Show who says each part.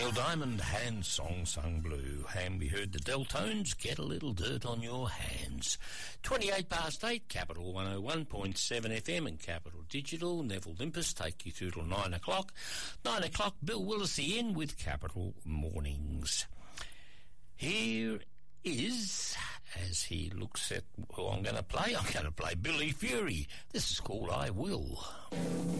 Speaker 1: Neil Diamond, Hand Song Sung Blue. And we heard the Deltones, Get a Little Dirt on Your Hands. 28 past 8, Capital 101.7 FM and Capital Digital. Neville Limpus take you through till 9 o'clock. 9 o'clock, Bill Willesee in with Capital Mornings. Here is, as he looks at who I'm going to play Billy Fury. This is called I Will.